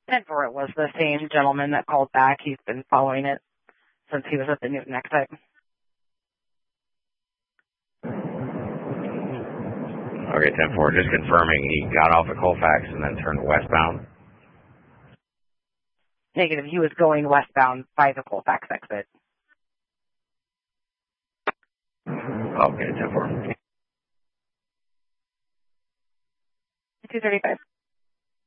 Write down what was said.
10-4, it was the same gentleman that called back. He's been following it since he was at the Newton exit. Okay, 10-4, just confirming he got off at Colfax and then turned westbound. Negative, he was going westbound by the Colfax exit. Okay, 10-4. 235.